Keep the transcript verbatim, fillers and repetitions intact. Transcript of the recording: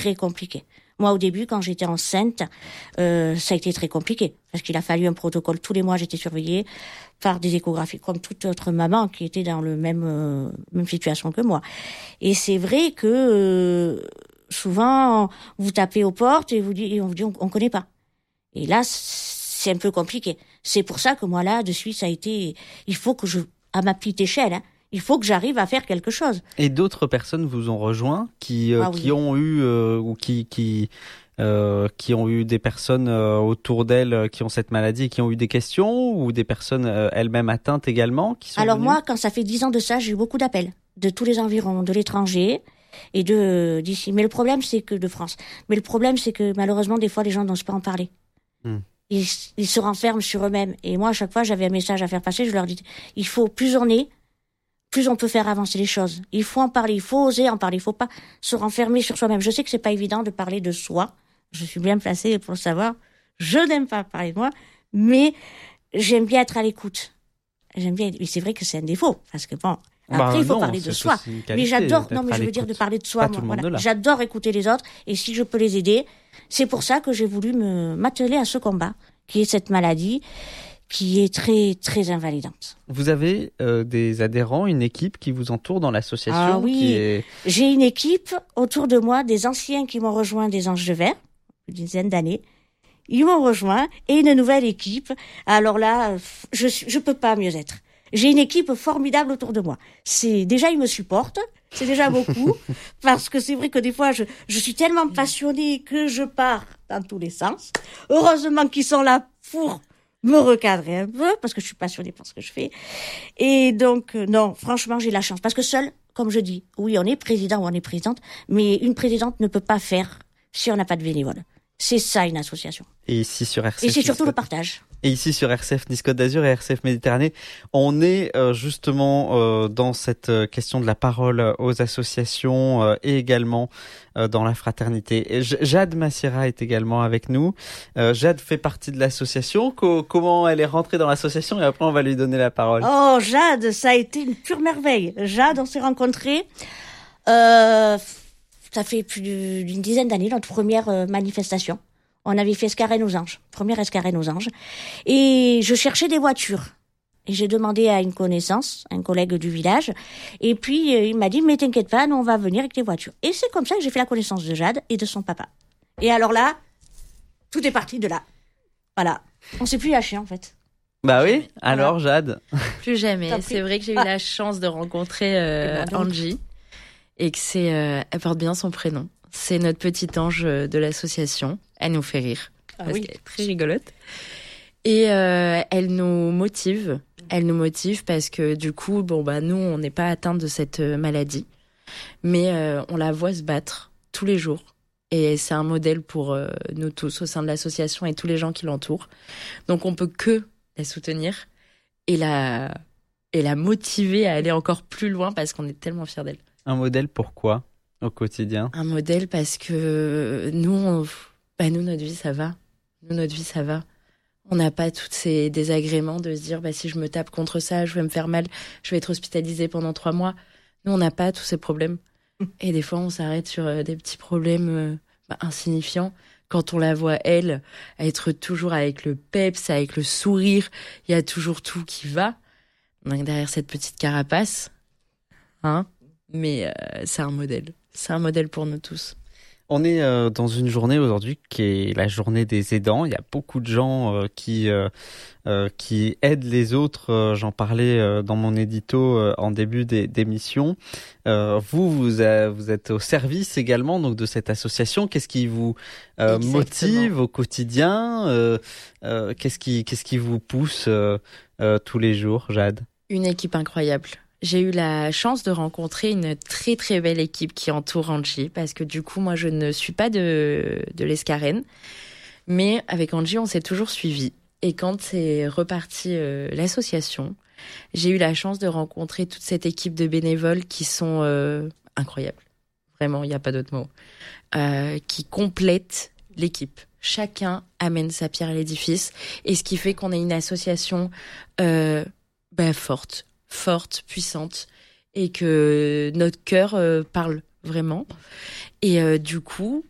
très compliqué. Moi, au début, quand j'étais enceinte, euh, ça a été très compliqué. Parce qu'il a fallu un protocole. Tous les mois, j'étais surveillée par des échographies, comme toute autre maman qui était dans le même euh, même situation que moi. Et c'est vrai que euh, souvent, vous tapez aux portes et vous dites, et on vous dit, on, on connaît pas. Et là, c'est un peu compliqué. C'est pour ça que moi, là, de suite, ça a été, il faut que je, à ma petite échelle, hein, il faut que j'arrive à faire quelque chose. Et d'autres personnes vous ont rejoint qui euh, Ah oui. qui ont eu euh, ou qui qui euh, qui ont eu des personnes euh, autour d'elles euh, qui ont cette maladie et qui ont eu des questions, ou des personnes euh, elles-mêmes atteintes également qui sont Alors venues? moi, quand ça fait dix ans de ça, j'ai eu beaucoup d'appels de tous les environs, de l'étranger et de d'ici. Mais le problème, c'est que de France. Mais le problème, c'est que malheureusement, des fois, les gens n'osent pas en parler. Hmm. Ils, ils se renferment sur eux-mêmes. Et moi, à chaque fois, j'avais un message à faire passer. Je leur dis, il faut plus on est, plus on peut faire avancer les choses. Il faut en parler, il faut oser en parler. Il faut pas se renfermer sur soi-même. Je sais que c'est pas évident de parler de soi. Je suis bien placée pour le savoir. Je n'aime pas parler de moi, mais j'aime bien être à l'écoute. J'aime bien. Et c'est vrai que c'est un défaut, parce que bon. Après, bah il faut non, parler de soi. Qualité, mais j'adore. Non, mais je veux dire de parler de soi. Moi, voilà. J'adore écouter les autres, et si je peux les aider, c'est pour ça que j'ai voulu me m'atteler à ce combat, qui est cette maladie, qui est très très invalidante. Vous avez euh, des adhérents, une équipe qui vous entoure dans l'association? Ah oui, qui est... j'ai une équipe autour de moi, des anciens qui m'ont rejoint des Anges de Verre, une dizaine d'années. Ils m'ont rejoint, et une nouvelle équipe. Alors là, je je peux pas mieux être. J'ai une équipe formidable autour de moi. C'est déjà, ils me supportent. C'est déjà beaucoup. Parce que c'est vrai que des fois, je, je suis tellement passionnée que je pars dans tous les sens. Heureusement qu'ils sont là pour me recadrer un peu, parce que je suis passionnée par ce que je fais. Et donc, euh, non, franchement, j'ai la chance. Parce que seule, comme je dis, oui, on est président ou on est présidente, mais une présidente ne peut pas faire si on n'a pas de bénévoles. C'est ça, une association. Et ici sur R C F. Et c'est surtout le partage. Et ici sur R C F Nice Côte d'Azur et R C F Méditerranée, on est euh, justement euh, dans cette question de la parole aux associations euh, et également euh, dans la fraternité. Et Jade Massira est également avec nous. Euh, Jade fait partie de l'association. Co- comment elle est rentrée dans l'association, et après on va lui donner la parole. Oh, Jade, ça a été une pure merveille. Jade, on s'est rencontrés. Euh, ça fait plus d'une dizaine d'années, notre première euh, manifestation. On avait fait Escarène aux Anges, première Escarène aux Anges. Et je cherchais des voitures. Et j'ai demandé à une connaissance, un collègue du village. Et puis, euh, il m'a dit, mais t'inquiète pas, nous, on va venir avec tes voitures. Et c'est comme ça que j'ai fait la connaissance de Jade et de son papa. Et alors là, tout est parti de là. Voilà. On s'est plus lâché, en fait. Bah oui, alors voilà. Jade. Plus jamais. C'est vrai que j'ai eu ah. la chance de rencontrer euh, Angie. Et que c'est, euh, elle porte bien son prénom. C'est notre petite ange de l'association. Elle nous fait rire. Ah parce oui. qu'elle est très rigolote. Et euh, elle nous motive. Elle nous motive parce que du coup, bon, bah, nous, on n'est pas atteints de cette maladie. Mais euh, on la voit se battre tous les jours. Et c'est un modèle pour euh, nous tous au sein de l'association et tous les gens qui l'entourent. Donc, on peut que la soutenir et la, et la motiver à aller encore plus loin parce qu'on est tellement fiers d'elle. Un modèle pourquoi au quotidien? Un modèle parce que nous, on, bah nous, notre vie, ça va. Nous, notre vie, ça va. On n'a pas tous ces désagréments de se dire, bah, si je me tape contre ça, je vais me faire mal, je vais être hospitalisée pendant trois mois. Nous, on n'a pas tous ces problèmes. Et des fois, on s'arrête sur euh, des petits problèmes euh, bah, insignifiants. Quand on la voit, elle, à être toujours avec le peps, avec le sourire, il y a toujours tout qui va. Donc, derrière cette petite carapace, hein, mais euh, c'est un modèle. C'est un modèle pour nous tous. On est euh, dans une journée aujourd'hui qui est la journée des aidants. Il y a beaucoup de gens euh, qui euh, euh, qui aident les autres. Euh, j'en parlais euh, dans mon édito euh, en début des, d'émission. Euh, vous, vous, a, vous êtes au service également donc de cette association. Qu'est-ce qui vous euh, motive au quotidien? euh, euh, Qu'est-ce qui qu'est-ce qui vous pousse euh, euh, tous les jours, Jade? Une équipe incroyable. J'ai eu la chance de rencontrer une très très belle équipe qui entoure Angie, parce que du coup, moi, je ne suis pas de, de l'Escarène, mais avec Angie, on s'est toujours suivis. Et quand c'est reparti euh, l'association, j'ai eu la chance de rencontrer toute cette équipe de bénévoles qui sont euh, incroyables. Vraiment, il n'y a pas d'autre mot. Euh, qui complètent l'équipe. Chacun amène sa pierre à l'édifice, et ce qui fait qu'on est une association euh, bah, forte. forte, puissante, et que notre cœur euh, parle vraiment. Et euh, du coup,